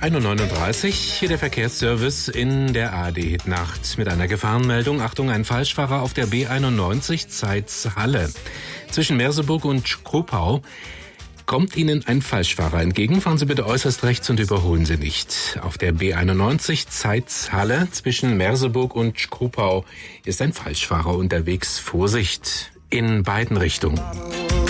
1:39 Uhr, hier der Verkehrsservice in der ARD-Nacht mit einer Gefahrenmeldung. Achtung, ein Falschfahrer auf der B91 Zeitz-Halle. Zwischen Merseburg und Schkopau kommt Ihnen ein Falschfahrer entgegen. Fahren Sie bitte äußerst rechts und überholen Sie nicht. Auf der B91 Zeitz-Halle zwischen Merseburg und Schkopau ist ein Falschfahrer unterwegs. Vorsicht in beiden Richtungen.